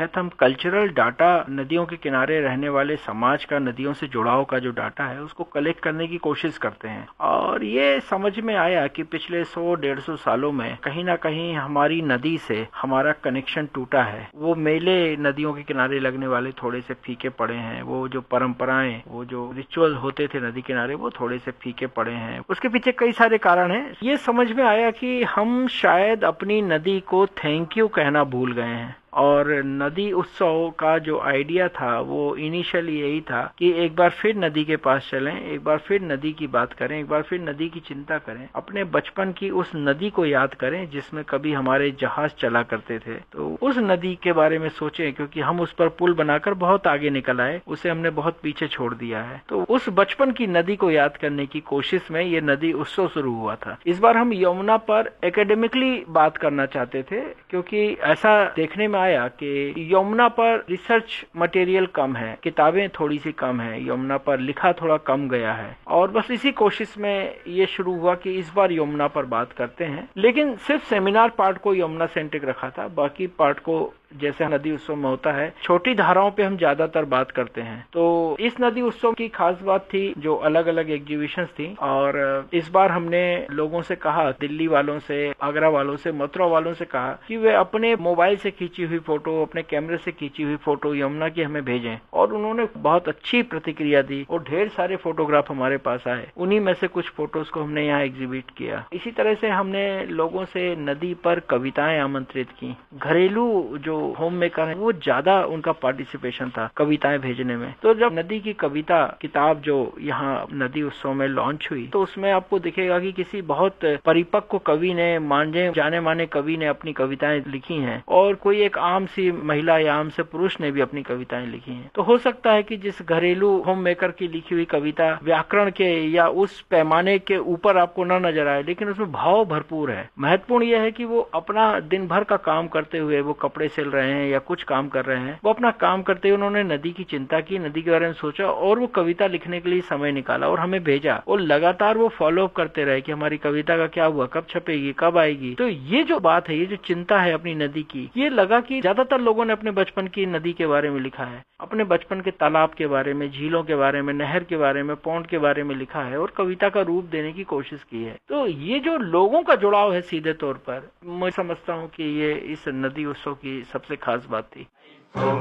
तहत हम cultural data, नदियों के किनारे रहने वाले समाज का नदियों से जुड़ाव का जो डाटा है उसको कलेक्ट करने की कोशिश करते हैं। और ये समझ में आया कि पिछले 100-150 सालों में कहीं ना कहीं हमारी नदी से हमारा कनेक्शन टूटा है। वो मेले नदियों के किनारे लगने वाले थोड़े से फीके पड़े हैं, वो जो परंपराएं, वो जो रिचुअल होते थे नदी किनारे, वो थोड़े से फीके पड़े हैं। उसके पीछे कई सारे कारण हैं। ये समझ में आया कि हम शायद अपनी नदी को थैंक यू कहना भूल गए हैं। और नदी उत्सव का जो आइडिया था वो इनिशियली यही था कि एक बार फिर नदी के पास चलें, एक बार फिर नदी की बात करें, एक बार फिर नदी की चिंता करें, अपने बचपन की उस नदी को याद करें जिसमें कभी हमारे जहाज चला करते थे। तो उस नदी के बारे में सोचें, क्योंकि हम उस पर पुल बनाकर बहुत आगे निकल आए, उसे हमने बहुत पीछे छोड़ दिया है। तो उस बचपन की नदी को याद करने की कोशिश में ये नदी उत्सव शुरू हुआ था। इस बार हम यमुना पर एकेडमिकली बात करना चाहते थे, क्योंकि ऐसा देखने में आया कि यमुना पर रिसर्च मटेरियल कम है, किताबें थोड़ी सी कम है, यमुना पर लिखा थोड़ा कम गया है। और बस इसी कोशिश में ये शुरू हुआ कि इस बार यमुना पर बात करते हैं। लेकिन सिर्फ सेमिनार पार्ट को यमुना सेंट्रिक रखा था, बाकी पार्ट को जैसे नदी उत्सव में होता है छोटी धाराओं पे हम ज्यादातर बात करते हैं। तो इस नदी उत्सव की खास बात थी जो अलग अलग एग्जीबिशंस थी। और इस बार हमने लोगों से कहा, दिल्ली वालों से, आगरा वालों से, मथुरा वालों से कहा कि वे अपने मोबाइल से खींची हुई फोटो, अपने कैमरे से खींची हुई फोटो यमुना की हमें भेजें। और उन्होंने बहुत अच्छी प्रतिक्रिया दी और ढेर सारे फोटोग्राफ हमारे पास आए। उन्हीं में से कुछ फोटोज को हमने यहाँ एग्जिबिट किया। इसी तरह से हमने लोगों से नदी पर कविताएं आमंत्रित की। घरेलू जो होम मेकर है वो ज्यादा उनका पार्टिसिपेशन था कविताएं भेजने में। तो जब नदी की कविता किताब जो यहाँ नदी उत्सव में लॉन्च हुई तो उसमें आपको दिखेगा कि किसी बहुत परिपक्व कवि ने, जाने माने कवि ने अपनी कविताएं लिखी हैं और कोई एक आम सी महिला या आम से पुरुष ने भी अपनी कविताएं लिखी हैं। तो हो सकता है कि जिस घरेलू होम मेकर की लिखी हुई कविता व्याकरण के या उस पैमाने के ऊपर आपको न नजर आए, लेकिन उसमें भाव भरपूर है। महत्वपूर्ण यह है कि वो अपना दिन भर का काम करते हुए, वो कपड़े सिल रहे हैं या कुछ काम कर रहे हैं, वो अपना काम करते हुए उन्होंने नदी की चिंता की, नदी के बारे में सोचा और वो कविता लिखने के लिए समय निकाला और हमें भेजा। और लगातार वो फॉलो अप करते रहे कि हमारी कविता का क्या हुआ, कब छपेगी, कब आएगी। तो ये जो बात है, ये जो चिंता है अपनी नदी की, ये लगा कि ज्यादातर लोगों ने अपने बचपन की नदी के बारे में लिखा है, अपने बचपन के तालाब के बारे में, झीलों के बारे में, नहर के बारे में, पौंड के बारे में लिखा है और कविता का रूप देने की कोशिश की है। तो ये जो लोगों का जुड़ाव है सीधे तौर पर, मैं समझता हूँ कि ये इस नदी उत्सव की सबसे खास बात थी।